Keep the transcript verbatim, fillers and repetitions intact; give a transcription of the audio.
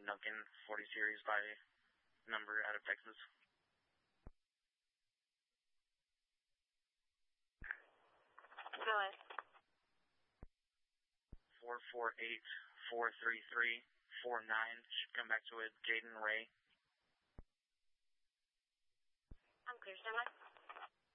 Duncan forty series by number out of Texas. Go ahead. four four eight, four three three, four nine. Should come back to it. Jaden Ray. I'm clear, stand by.